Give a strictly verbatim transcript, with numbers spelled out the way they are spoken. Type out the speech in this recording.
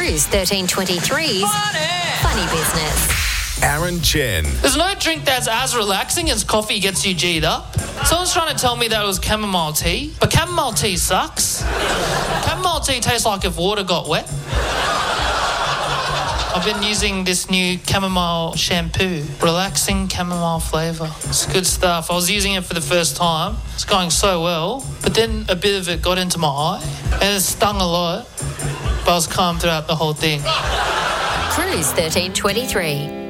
Cruise thirteen twenty-three's Funny. Funny Business. Aaron Chen. There's no drink that's as relaxing as coffee gets you G'd up. Someone's trying to tell me that it was chamomile tea, but chamomile tea sucks. Chamomile tea tastes like if water got wet. I've been using this new chamomile shampoo, relaxing chamomile flavour. It's good stuff. I was using it for the first time. It's going so well, but then a bit of it got into my eye, and it stung a lot, but I was calm throughout the whole thing. Cruise thirteen twenty-three.